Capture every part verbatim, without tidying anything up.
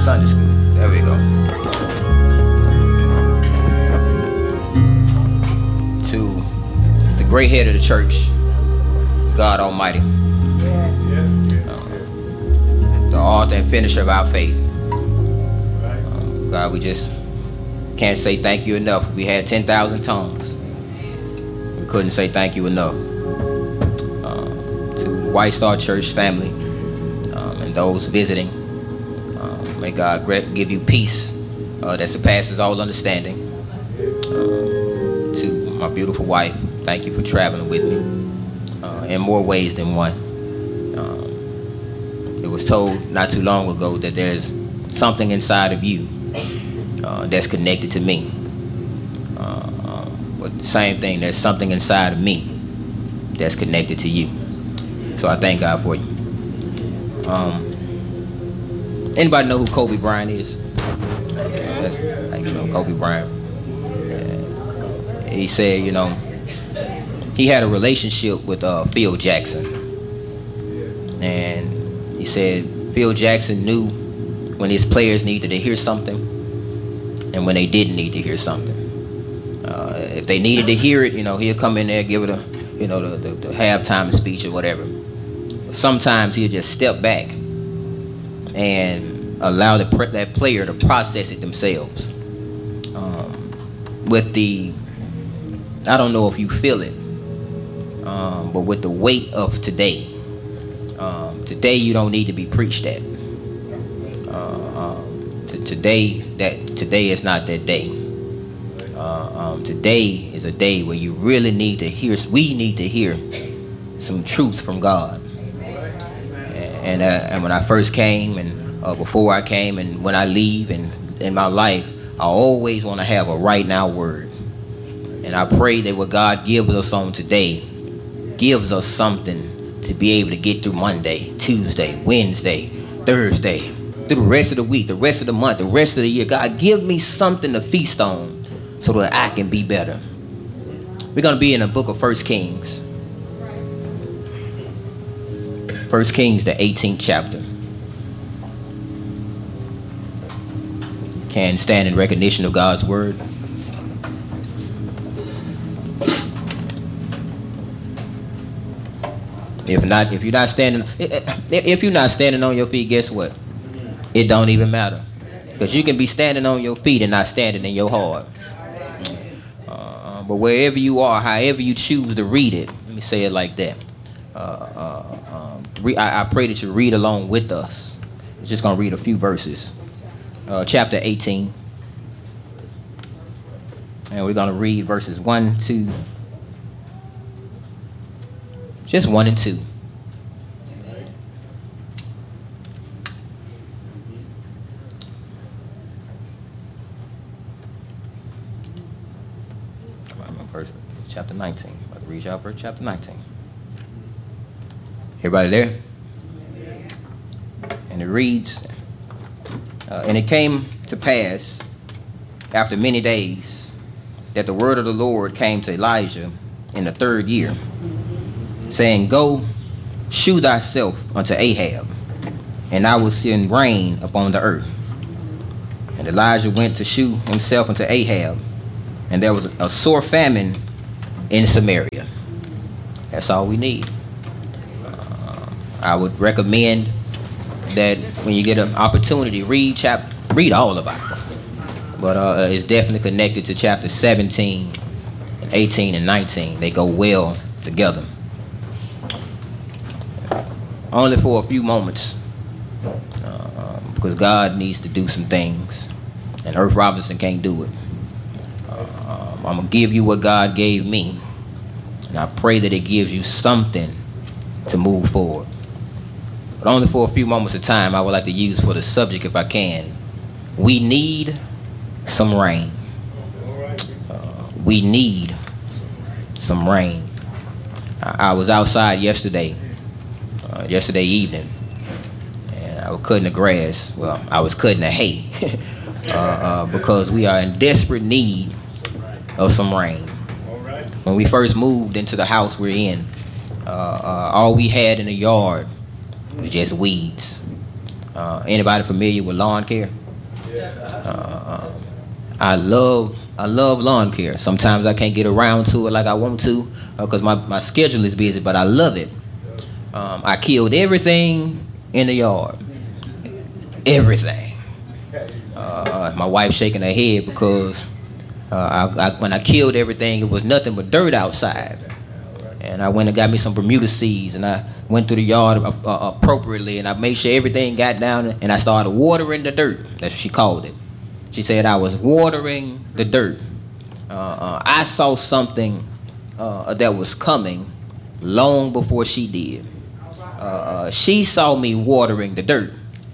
Sunday school. There we go. To the great head of the church, God Almighty, uh, the author and finisher of our faith. Um, God, we just can't say thank you enough. We had ten thousand tongues. We couldn't say thank you enough. Uh, to the White Star Church family um, and those visiting, uh, may God give you peace uh, that surpasses all understanding. Uh, to my beautiful wife, thank you for traveling with me uh, in more ways than one. Um, it was told not too long ago that there's something inside of you Uh, that's connected to me. Uh, uh, but the same thing, there's something inside of me that's connected to you. So I thank God for you. Um, anybody know who Kobe Bryant is? Yeah, that's, you know, Kobe Bryant. Yeah. He said, you know, he had a relationship with uh, Phil Jackson. And he said Phil Jackson knew when his players needed to hear something and when they didn't need to hear something. Uh, if they needed to hear it, you know, he'll come in there, give it a, you know, the, the, the halftime speech or whatever. Sometimes he'll just step back and allow the, that player to process it themselves. Um, with the, I don't know if you feel it, um, but with the weight of today, um, today you don't need to be preached at. Uh, um, Today, that today is not that day. Uh, um, today is a day where you really need to hear. We need to hear some truth from God. And uh, and when I first came, and uh, before I came, and when I leave, and in my life, I always want to have a right now word. And I pray that what God gives us on today gives us something to be able to get through Monday, Tuesday, Wednesday, Thursday, through the rest of the week, the rest of the month, the rest of the year. God, give me something to feast on so that I can be better. We're going to be in the book of First Kings. First Kings, the eighteenth chapter. Can stand in recognition of God's word. If not, if you're not standing, if you're not standing on your feet, guess what? It don't even matter, because you can be standing on your feet and not standing in your heart. Uh, but wherever you are, however you choose to read it, let me say it like that. Uh, uh, um, re- I, I pray that you read along with us. I'm just going to read a few verses. Uh, chapter eighteen. And we're going to read verses one, two, just one and two. Verse, chapter nineteen. I'm about to read y'all verse chapter nineteen. Everybody there? And it reads, uh, and it came to pass after many days that the word of the Lord came to Elijah in the third year, saying, Go, shew thyself unto Ahab, and I will send rain upon the earth. And Elijah went to shew himself unto Ahab, and there was a sore famine in Samaria. That's all we need. Uh, I would recommend that when you get an opportunity, read chap, read all the Bible. But uh, it's definitely connected to chapter seventeen, and eighteen, and nineteen. They go well together. Only for a few moments, uh, because God needs to do some things, and Earth Robinson can't do it. Um, I'm going to give you what God gave me, and I pray that it gives you something to move forward. But only for a few moments of time I would like to use for the subject, if I can. We need some rain. Uh, we need some rain. I, I was outside yesterday, uh, yesterday evening, and I was cutting the grass. Well, I was cutting the hay uh, uh, because we are in desperate need of some rain. When we first moved into the house we're in, uh, uh, all we had in the yard was just weeds. Uh, anybody familiar with lawn care? Uh, I love I love lawn care. Sometimes I can't get around to it like I want to because uh, my, my schedule is busy, but I love it. Um, I killed everything in the yard. Everything. Uh, my wife shaking her head because uh, I, I, when I killed everything, it was nothing but dirt outside. And I went and got me some Bermuda seeds, and I went through the yard uh, uh, appropriately, and I made sure everything got down, and I started watering the dirt. That's what she called it. She said I was watering the dirt. Uh, uh, I saw something uh, that was coming long before she did. Uh, uh, she saw me watering the dirt.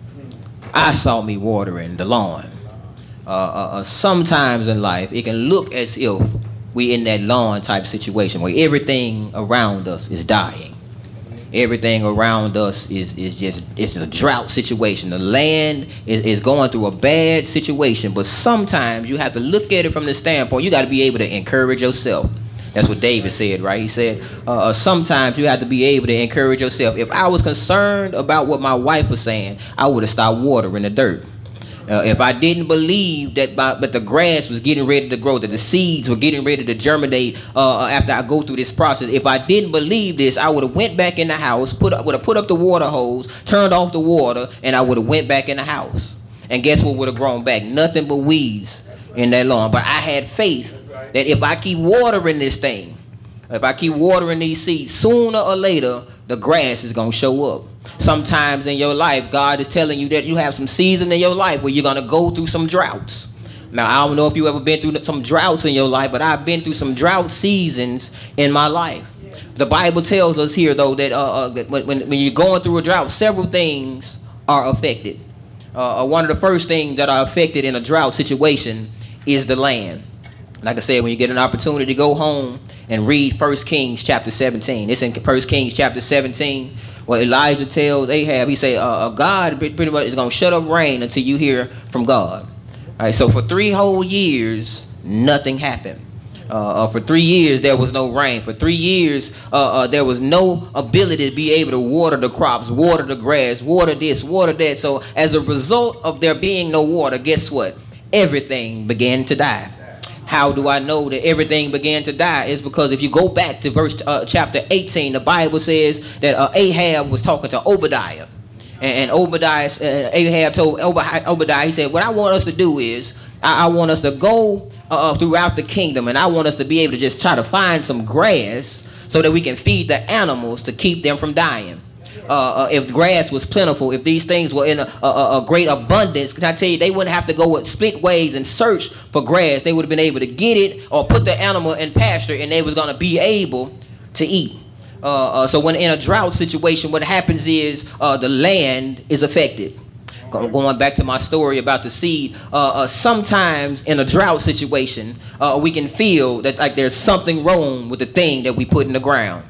I saw me watering the lawn. Uh, uh, uh, sometimes in life, it can look as if we in that lawn type situation where everything around us is dying. Everything around us is, is just, it's a drought situation. The land is, is going through a bad situation, but sometimes you have to look at it from the standpoint, you got to be able to encourage yourself. That's what David said, right? He said, uh, sometimes you have to be able to encourage yourself. If I was concerned about what my wife was saying, I would have stopped watering the dirt. Uh, if I didn't believe that my, but the grass was getting ready to grow, that the seeds were getting ready to germinate uh, after I go through this process, if I didn't believe this, I would have went back in the house, put up, would have put up the water hose, turned off the water, and I would have went back in the house. And guess what would have grown back? Nothing but weeds in that lawn. But I had faith that if I keep watering this thing, if I keep watering these seeds, sooner or later, the grass is going to show up. Sometimes in your life, God is telling you that you have some season in your life where you're going to go through some droughts. Now, I don't know if you ever been through some droughts in your life, but I've been through some drought seasons in my life. The Bible tells us here, though, that uh, uh, when, when you're going through a drought, several things are affected. Uh, one of the first things that are affected in a drought situation is the land. Like I said, when you get an opportunity to go home and read First Kings chapter seventeen. It's in First Kings chapter seventeen where Elijah tells Ahab, he say, uh, God pretty much is going to shut up rain until you hear from God. All right, so for three whole years, nothing happened. Uh, uh, for three years, there was no rain. For three years, uh, uh, there was no ability to be able to water the crops, water the grass, water this, water that. So as a result of there being no water, guess what? Everything began to die. How do I know that everything began to die? It's because if you go back to verse uh, chapter eighteen, the Bible says that uh, Ahab was talking to Obadiah. And, and Obadiah, uh, Ahab told Obadiah, he said, what I want us to do is, I, I want us to go uh, throughout the kingdom, and I want us to be able to just try to find some grass so that we can feed the animals to keep them from dying. Uh, uh, if grass was plentiful, if these things were in a, a, a great abundance, can I tell you, they wouldn't have to go with split ways and search for grass. They would have been able to get it or put the animal in pasture, and they was going to be able to eat. Uh, uh, so when in a drought situation, what happens is uh, the land is affected. Going back to my story about the seed, uh, uh, sometimes in a drought situation, uh, we can feel that like there's something wrong with the thing that we put in the ground.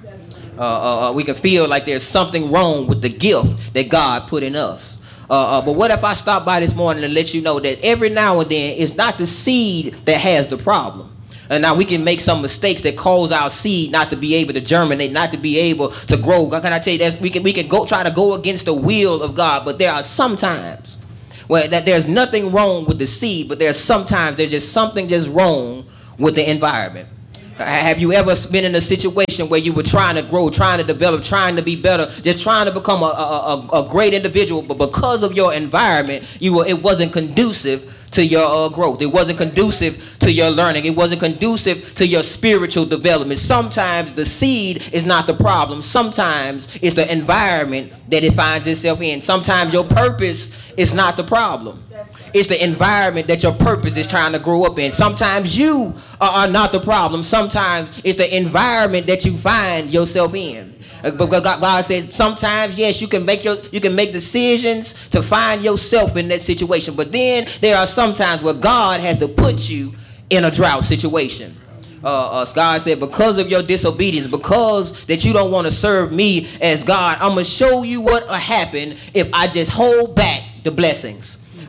Uh, uh, we can feel like there's something wrong with the gift that God put in us. Uh, uh, but what if I stop by this morning and let you know that every now and then it's not the seed that has the problem. And now we can make some mistakes that cause our seed not to be able to germinate, not to be able to grow. Can I tell you that we can we can go try to go against the will of God, but there are some times where that there's nothing wrong with the seed, but there's sometimes there's just something just wrong with the environment. Have you ever been in a situation where you were trying to grow, trying to develop, trying to be better, just trying to become a, a, a, a great individual, but because of your environment, you were it wasn't conducive to your uh, growth. It wasn't conducive to your learning. It wasn't conducive to your spiritual development. Sometimes the seed is not the problem. Sometimes it's the environment that it finds itself in. Sometimes your purpose is not the problem. It's the environment that your purpose is trying to grow up in. Sometimes you are not the problem. Sometimes it's the environment that you find yourself in. But God says sometimes, yes, you can make your you can make decisions to find yourself in that situation. But then there are some times where God has to put you in a drought situation. Uh, uh, God said, because of your disobedience, because that you don't want to serve me as God, I'm going to show you what will happen if I just hold back the blessings.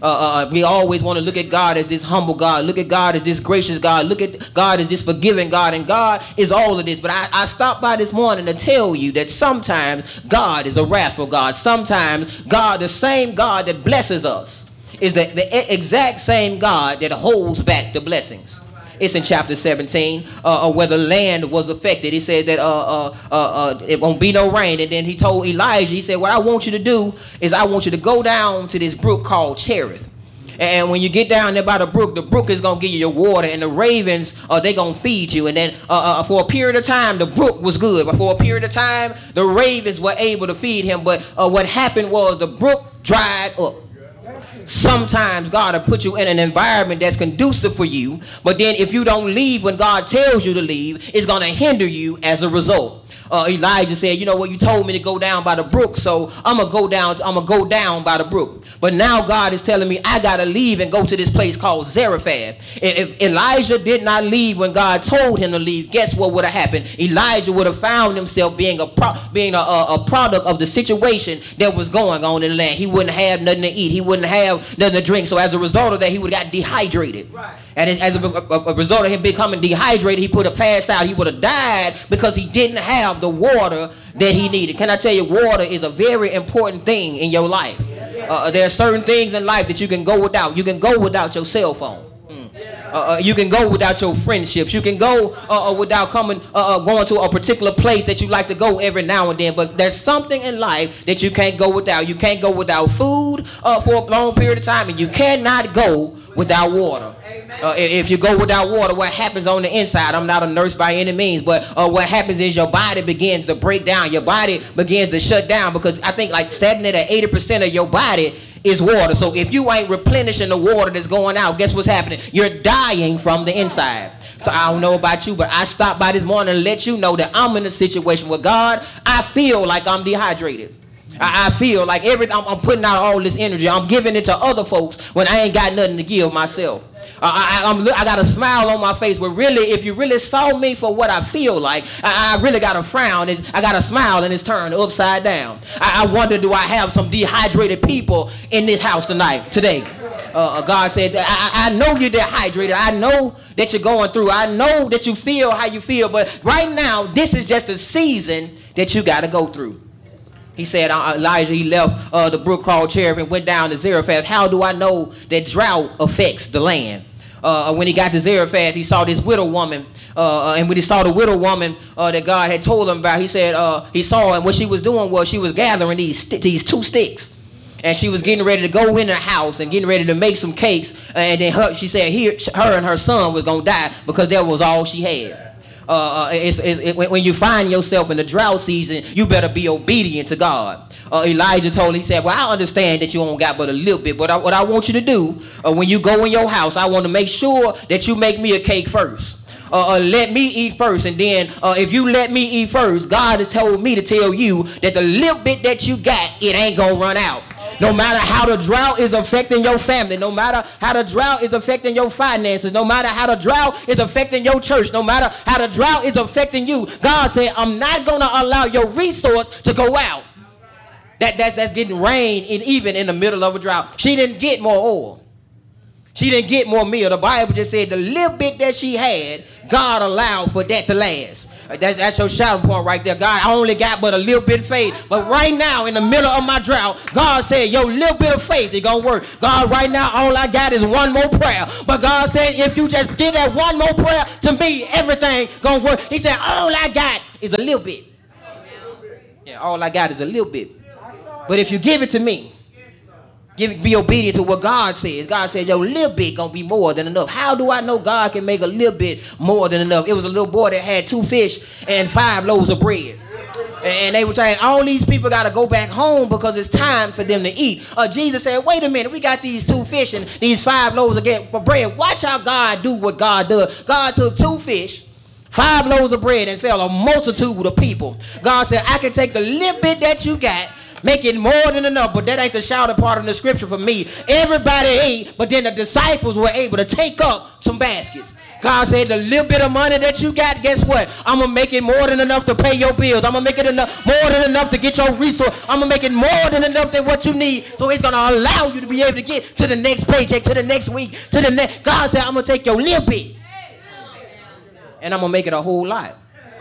Uh, uh, we always want to look at God as this humble God. Look at God as this gracious God. Look at God as this forgiving God. And God is all of this. But I, I stopped by this morning to tell you that sometimes God is a wrathful God. Sometimes God, the same God that blesses us, is the, the exact same God that holds back the blessings. It's in chapter seventeen, uh, uh, where the land was affected. He said that uh, uh, uh, uh, it won't be no rain. And then he told Elijah, he said, what I want you to do is I want you to go down to this brook called Cherith. And when you get down there by the brook, the brook is going to give you your water, and the ravens, uh, they're going to feed you. And then uh, uh, for a period of time, the brook was good. But for a period of time, the ravens were able to feed him. But uh, what happened was the brook dried up. Sometimes God will put you in an environment that's conducive for you, but then if you don't leave when God tells you to leave, it's going to hinder you as a result. Uh, Elijah said, you know what, you told me to go down by the brook, so I'm going to go down, I'm going to go down by the brook. But now God is telling me I got to leave and go to this place called Zarephath. If Elijah did not leave when God told him to leave, guess what would have happened? Elijah would have found himself being a pro- being a, a, a product of the situation that was going on in the land. He wouldn't have nothing to eat. He wouldn't have nothing to drink. So as a result of that, he would have got dehydrated. Right. And as a, a, a result of him becoming dehydrated, he put a fast out. He would have died because he didn't have the water that he needed. Can I tell you, water is a very important thing in your life. Uh, there are certain things in life that you can go without. You can go without your cell phone. Mm. Uh, uh, you can go without your friendships. You can go uh, uh, without coming, uh, uh, going to a particular place that you like to go every now and then. But there's something in life that you can't go without. You can't go without food uh, for a long period of time, and you cannot go without water. Uh, if you go without water, what happens on the inside? I'm not a nurse by any means, but uh, what happens is your body begins to break down. Your body begins to shut down because I think like seventy to eighty percent of your body is water. So if you ain't replenishing the water that's going out, guess what's happening? You're dying from the inside. So I don't know about you, but I stopped by this morning to let you know that I'm in a situation with God. I feel like I'm dehydrated. I, I feel like every I'm, I'm putting out all this energy. I'm giving it to other folks when I ain't got nothing to give myself. Uh, I, I'm, I got a smile on my face, but really, if you really saw me for what I feel like, I, I really got a frown, and I got a smile, and it's turned upside down. I, I wonder, do I have some dehydrated people in this house tonight, today? Uh, God said, I, I know you're dehydrated. I know that you're going through. I know that you feel how you feel, but right now, this is just a season that you got to go through. He said, uh, Elijah, he left uh, the brook called Cherith and went down to Zarephath. How do I know that drought affects the land? Uh, when he got to Zarephath, he saw this widow woman. Uh, and when he saw the widow woman uh, that God had told him about, he said uh, he saw, and what she was doing was she was gathering these st- these two sticks. And she was getting ready to go in the house and getting ready to make some cakes. And then her, she said here, her and her son was going to die because that was all she had. Uh, it's, it's, it, when you find yourself in the drought season, you better be obedient to God. Uh, Elijah told, he said, well, I understand that you don't got but a little bit, but I, what I want you to do, uh, when you go in your house, I want to make sure that you make me a cake first. Uh, uh, let me eat first, and then uh, if you let me eat first, God has told me to tell you that the little bit that you got, it ain't going to run out. No matter how the drought is affecting your family, no matter how the drought is affecting your finances, no matter how the drought is affecting your church, no matter how the drought is affecting you, God said, I'm not going to allow your resource to go out. That, that's, that's getting rain in, even in the middle of a drought. She didn't get more oil. She didn't get more meal. The Bible just said the little bit that she had, God allowed for that to last. That, that's your shouting point right there. God, I only got but a little bit of faith. But right now, in the middle of my drought, God said, your little bit of faith is going to work. God, right now, all I got is one more prayer. But God said, if you just give that one more prayer to me, everything going to work. He said, all I got is a little bit. Yeah, all I got is a little bit. But if you give it to me, give, be obedient to what God says. God said, your little bit going to be more than enough. How do I know God can make a little bit more than enough? It was a little boy that had two fish and five loaves of bread. And they were saying, all these people got to go back home because it's time for them to eat. Uh, Jesus said, wait a minute, we got these two fish and these five loaves of bread. Watch how God do what God does. God took two fish, five loaves of bread, and fed a multitude of people. God said, I can take the little bit that you got, make it more than enough, but that ain't the shouted part of the scripture for me. Everybody ate, but then the disciples were able to take up some baskets. God said the little bit of money that you got, guess what? I'm going to make it more than enough to pay your bills. I'm going to make it enough, more than enough to get your resource. I'm going to make it more than enough than what you need. So it's going to allow you to be able to get to the next paycheck, to the next week, to the next. God said, I'm going to take your little bit and I'm going to make it a whole lot.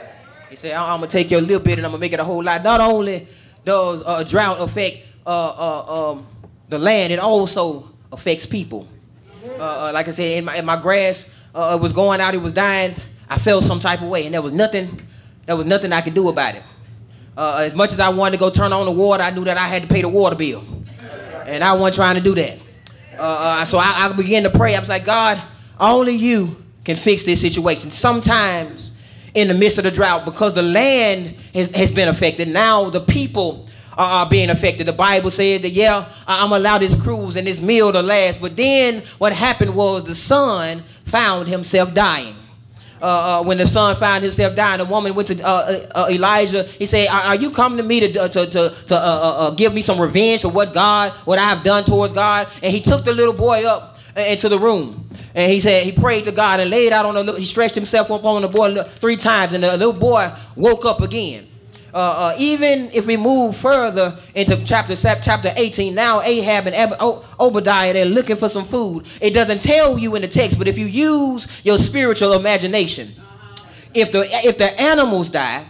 He said, I'm going to take your little bit and I'm going to make it a whole lot. Not only does a uh, drought affect uh, uh, um, the land, it also affects people. Uh, uh, like I said, in my, in my grass, uh, it was going out, it was dying. I felt some type of way, and there was nothing, there was nothing I could do about it. Uh, as much as I wanted to go turn on the water, I knew that I had to pay the water bill, and I wasn't trying to do that. Uh, uh, so I, I began to pray. I was like, God, only you can fix this situation. Sometimes in the midst of the drought, because the land has, has been affected, now the people are being affected. The Bible says that, yeah, I'm going to allow this cruise and this meal to last. But then what happened was the son found himself dying. Uh, uh, when the son found himself dying, the woman went to uh, uh, Elijah. He said, are, are you coming to me to, uh, to, to, to uh, uh, uh, give me some revenge for what God, what I have done towards God? And he took the little boy up into the room. And he said, he prayed to God and laid out on the, he stretched himself up on the boy three times. And the little boy woke up again. Uh, uh, even if we move further into chapter chapter eighteen, now Ahab and Ab- o- Obadiah, they're looking for some food. It doesn't tell you in the text, but if you use your spiritual imagination, if the if the animals die,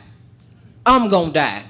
I'm gonna die.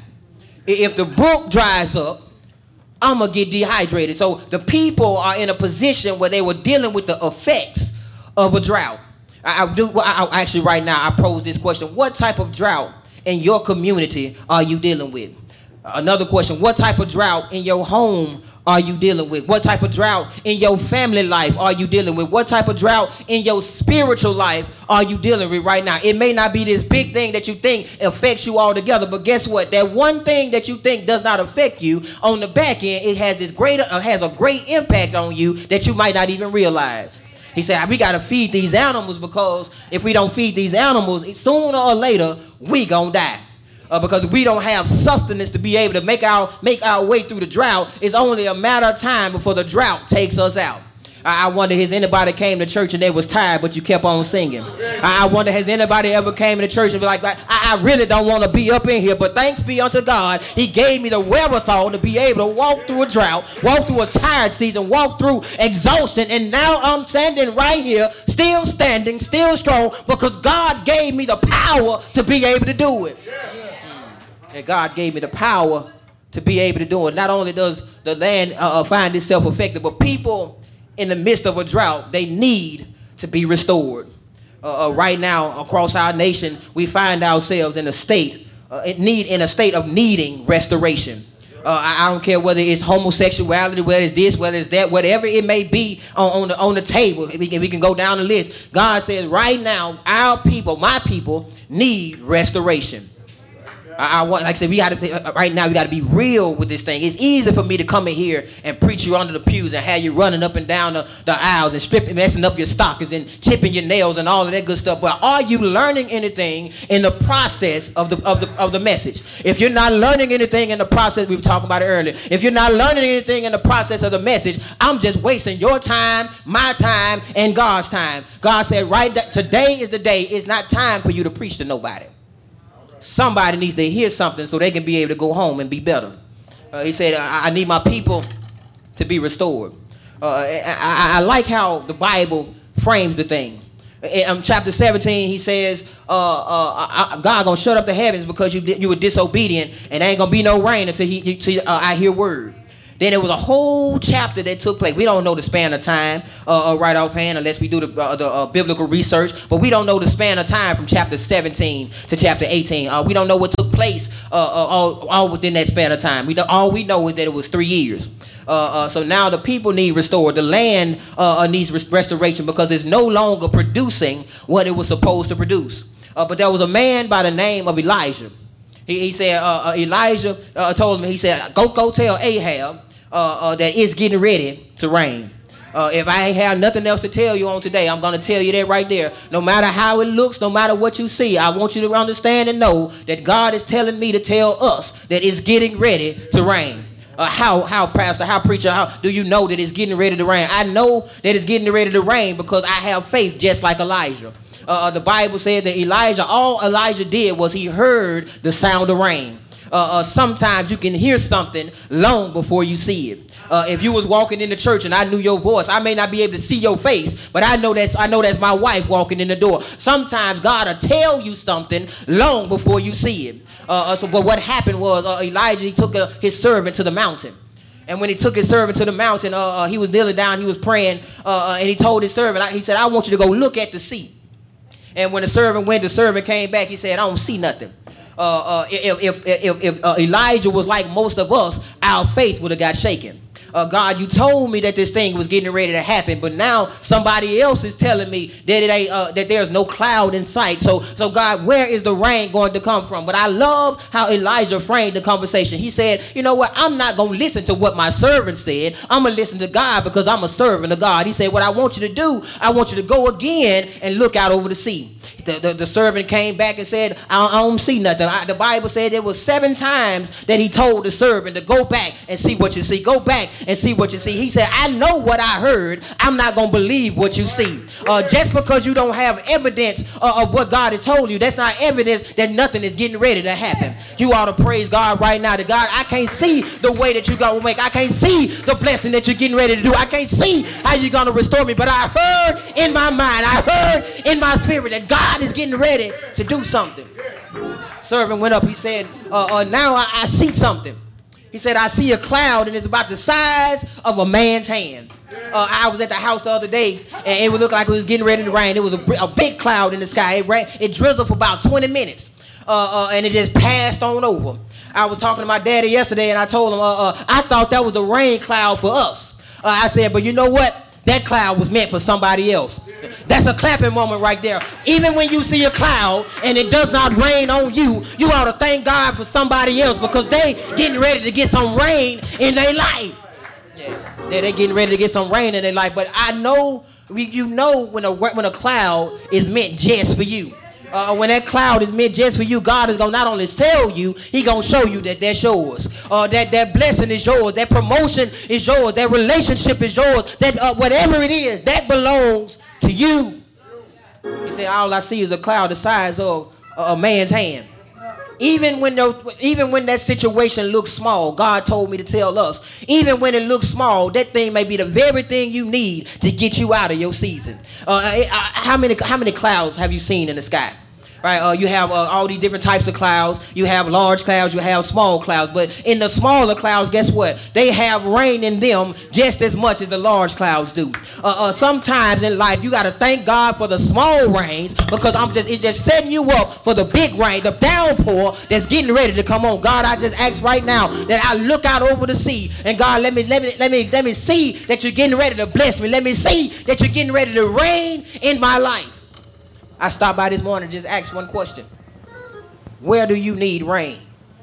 If the brook dries up, I'm gonna get dehydrated. So the people are in a position where they were dealing with the effects of a drought. I, I do. I, I actually right now I pose this question: what type of drought in your community are you dealing with? Another question, what type of drought in your home are you dealing with? What type of drought in your family life are you dealing with? What type of drought in your spiritual life are you dealing with right now? It may not be this big thing that you think affects you altogether, but guess what? That one thing that you think does not affect you, on the back end, it has this greater, uh, has a great impact on you that you might not even realize. He said, we got to feed these animals, because if we don't feed these animals, sooner or later, we gonna die. Uh, because we don't have sustenance to be able to make our, make our way through the drought. It's only a matter of time before the drought takes us out. I wonder, has anybody came to church and they was tired, but you kept on singing? I wonder, has anybody ever came to church and be like, I, I really don't want to be up in here, but thanks be unto God, he gave me the wherewithal to be able to walk through a drought, walk through a tired season, walk through exhaustion, and now I'm standing right here, still standing, still strong, because God gave me the power to be able to do it. And God gave me the power to be able to do it. Not only does the land uh, find itself affected, but people in the midst of a drought, they need to be restored. Uh, uh, right now, across our nation, we find ourselves in a state, uh, in need, in a state of needing restoration. Uh, I, I don't care whether it's homosexuality, whether it's this, whether it's that, whatever it may be on, on the on the table. We can we can go down the list. God says right now, our people, my people, need restoration. I, I want, like I said, we got to right now. We got to be real with this thing. It's easy for me to come in here and preach you under the pews and have you running up and down the, the aisles and stripping, messing up your stockings and chipping your nails and all of that good stuff. But are you learning anything in the process of the of the of the message? If you're not learning anything in the process, we were talking about it earlier. If you're not learning anything in the process of the message, I'm just wasting your time, my time, and God's time. God said, right, that today is the day. It's not time for you to preach to nobody. Somebody needs to hear something so they can be able to go home and be better. Uh, he said, I, I need my people to be restored. Uh, I, I, I like how the Bible frames the thing. In um, chapter seventeen, he says, uh, uh, God gonna shut up the heavens because you you were disobedient, and there ain't gonna be no rain until, he, until uh, I hear word. Then there was a whole chapter that took place. We don't know the span of time uh, uh, right offhand unless we do the, uh, the uh, biblical research. But we don't know the span of time from chapter seventeen to chapter eighteen. Uh, we don't know what took place uh, uh, all, all within that span of time. We don't, all we know is that it was three years. Uh, uh, so now the people need restored. The land uh, uh, needs res- restoration because it's no longer producing what it was supposed to produce. Uh, but there was a man by the name of Elijah. He, he said, uh, uh, Elijah uh, told him, he said, go, go tell Ahab Uh, uh, that it's getting ready to rain. Uh, if I ain't have nothing else to tell you on today, I'm going to tell you that right there. No matter how it looks, no matter what you see, I want you to understand and know that God is telling me to tell us that it's getting ready to rain. Uh, how, how, pastor, how, preacher, how do you know that it's getting ready to rain? I know that it's getting ready to rain because I have faith just like Elijah. Uh, the Bible said that Elijah, all Elijah did was he heard the sound of rain. Uh, uh, sometimes you can hear something long before you see it. Uh, if you was walking in the church and I knew your voice, I may not be able to see your face, but I know that's I know that's my wife walking in the door. Sometimes God will tell you something long before you see it. Uh, uh, so, but what happened was uh, Elijah, he took uh, his servant to the mountain. And when he took his servant to the mountain, uh, uh, he was kneeling down, he was praying, uh, uh, and he told his servant, he said, I want you to go look at the sea. And when the servant went, the servant came back, he said, I don't see nothing. Uh, uh, if if, if, if uh, Elijah was like most of us, our faith would have got shaken. Uh, God, you told me that this thing was getting ready to happen, but now somebody else is telling me that it ain't, uh, that there's no cloud in sight. So, so God, where is the rain going to come from? But I love how Elijah framed the conversation. He said, you know what? I'm not going to listen to what my servant said. I'm going to listen to God because I'm a servant of God. He said, what I want you to do, I want you to go again and look out over the sea. The, the, the servant came back and said, I don't, I don't see nothing. I, the Bible said there was seven times that he told the servant to go back and see what you see. Go back and see what you see. He said, I know what I heard. I'm not going to believe what you see. Uh, just because you don't have evidence uh, of what God has told you, that's not evidence that nothing is getting ready to happen. You ought to praise God right now. That God, I can't see the way that you're going to make. I can't see the blessing that you're getting ready to do. I can't see how you're going to restore me. But I heard in my mind, I heard in my spirit that God God is getting ready to do something. Servant went up. He said, uh, uh, now I, I see something. He said, I see a cloud and it's about the size of a man's hand. Uh, I was at the house the other day and it would look like it was getting ready to rain. It was a, a big cloud in the sky. It, ran, it drizzled for about twenty minutes uh, uh, and it just passed on over. I was talking to my daddy yesterday and I told him, uh, uh, I thought that was a rain cloud for us. Uh, I said, but you know what? That cloud was meant for somebody else. That's a clapping moment right there. Even when you see a cloud and it does not rain on you, you ought to thank God for somebody else because they getting ready to get some rain in their life. Yeah, they're getting ready to get some rain in their life. But I know, you know when a, when a cloud is meant just for you. Uh, when that cloud is meant just for you, God is going to not only tell you, he going to show you that that's yours. Uh, that, that blessing is yours. That promotion is yours. That relationship is yours. That uh, whatever it is, that belongs to you. He said, all I see is a cloud the size of a man's hand. Even when, those, even when that situation looks small, God told me to tell us, even when it looks small, that thing may be the very thing you need to get you out of your season. Uh, how many, how many clouds have you seen in the sky? Right, uh, you have uh, all these different types of clouds. You have large clouds, you have small clouds. But in the smaller clouds, guess what? They have rain in them just as much as the large clouds do. Uh, uh, sometimes in life, you got to thank God for the small rains because I'm just it's just setting you up for the big rain, the downpour that's getting ready to come on. God, I just ask right now that I look out over the sea, and God, let me let me let me let me see that you're getting ready to bless me. Let me see that you're getting ready to rain in my life. I stopped by this morning and just asked one question. Where do you need rain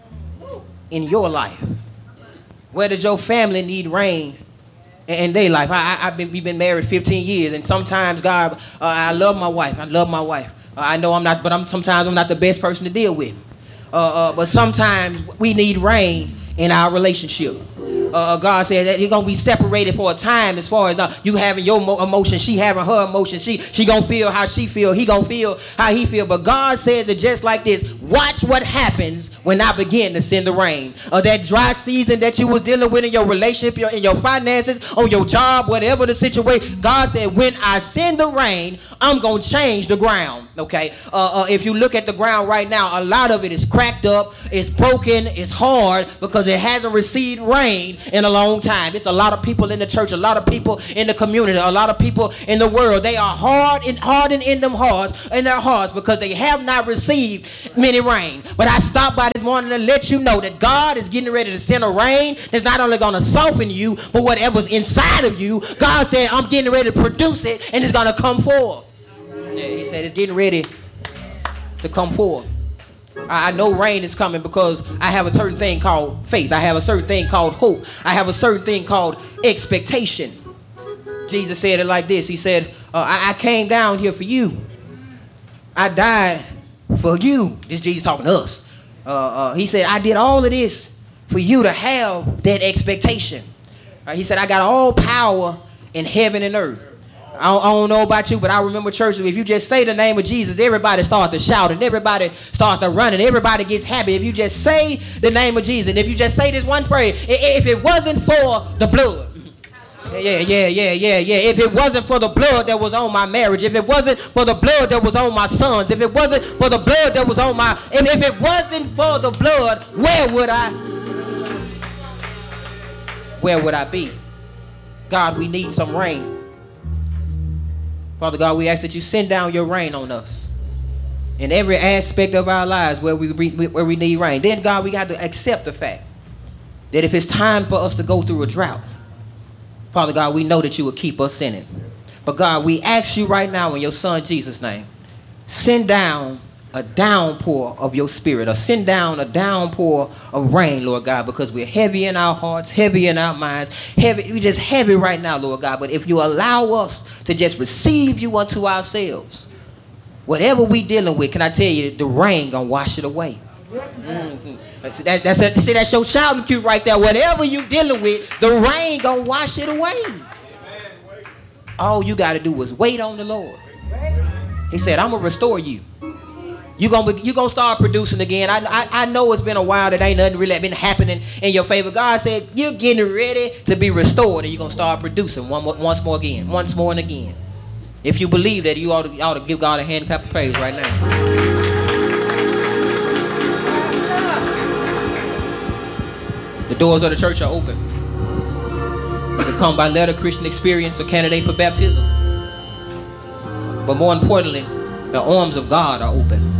in your life? Where does your family need rain in their life? I, I, I've been, we've been married fifteen years, and sometimes, God, uh, I love my wife. I love my wife. Uh, I know I'm not, but I'm sometimes I'm not the best person to deal with. Uh, uh, but sometimes we need rain in our relationship. Uh, God said that you're going to be separated for a time as far as uh, you having your mo- emotion, she having her emotion. She she going to feel how she feel. He going to feel how he feel. But God says it just like this. Watch what happens when I begin to send the rain. Uh, that dry season that you was dealing with in your relationship, your, in your finances, on your job, whatever the situation. God said, when I send the rain, I'm going to change the ground. Okay. Uh, uh, if you look at the ground right now, a lot of it is cracked up. It's broken. It's hard because it hasn't received rain in a long time. It's a lot of people in the church, a lot of people in the community, a lot of people in the world. They are hard and hardened in them hearts, in their hearts, because they have not received many rain. But I stopped by this morning to let you know that God is getting ready to send a rain that's not only going to soften you, but whatever's inside of you, God said, I'm getting ready to produce it, and it's going to come forth. Yeah, he said it's getting ready to come forth. I know rain is coming because I have a certain thing called faith. I have a certain thing called hope. I have a certain thing called expectation. Jesus said it like this. He said, uh, I, I came down here for you. I died for you. This Jesus talking to us. Uh, uh, he said, I did all of this for you to have that expectation. Uh, he said, I got all power in heaven and earth. I don't, I don't know about you, but I remember church, if you just say the name of Jesus, everybody starts to shout and everybody starts to run and everybody gets happy. If you just say the name of Jesus, and if you just say this one prayer, if it wasn't for the blood, yeah, yeah, yeah, yeah, yeah. If it wasn't for the blood that was on my marriage, if it wasn't for the blood that was on my sons, if it wasn't for the blood that was on my, and if it wasn't for the blood, where would I, where would I be? God, we need some rain. Father God, we ask that you send down your rain on us in every aspect of our lives where we where we need rain. Then, God, we got to accept the fact that if it's time for us to go through a drought, Father God, we know that you will keep us in it. But God, we ask you right now in your son Jesus' name, send down a downpour of your spirit, or send down a downpour of rain, Lord God, because we're heavy in our hearts, heavy in our minds, heavy, we're just heavy right now, Lord God. But if you allow us to just receive you unto ourselves, whatever we dealing with, can I tell you, the rain gonna wash it away. Mm-hmm. See, that, that's, a, see, that's your shouting cue right there. Whatever you dealing with, the rain gonna wash it away. All you got to do is wait on the Lord. He said, I'm gonna restore you. You're gonna you gonna start producing again. I, I I know it's been a while that ain't nothing really been happening in your favor. God said you're getting ready to be restored, and you're gonna start producing one once more again, once more and again. If you believe that, you ought to, you ought to give God a hand clap of praise right now. The doors of the church are open. You can come by letter, Christian experience, or candidate for baptism. But more importantly, the arms of God are open.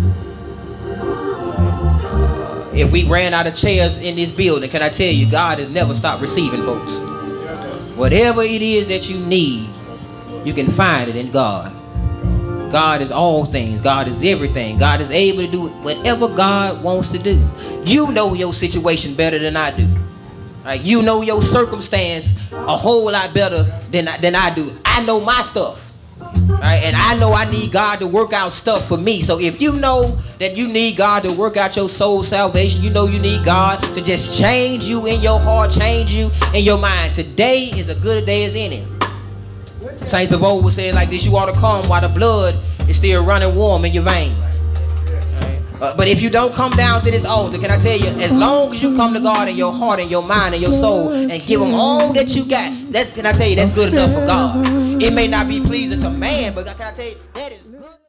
If we ran out of chairs in this building, can I tell you, God has never stopped receiving folks. Whatever it is that you need, you can find it in God. God is all things. God is everything. God is able to do whatever God wants to do. You know your situation better than I do. Right? You know your circumstance a whole lot better than, than I do. I know my stuff. Right? And I know I need God to work out stuff for me. So if you know that you need God to work out your soul salvation, you know you need God to just change you in your heart, change you in your mind. Today is as good a day as any. Saints of old would say it like this: you ought to come while the blood is still running warm in your veins. Right? Uh, but if you don't come down to this altar, can I tell you, as long as you come to God in your heart and your mind and your soul and give him all that you got, that, can I tell you, that's good enough for God. It may not be pleasing to man, but can I tell you, that is good.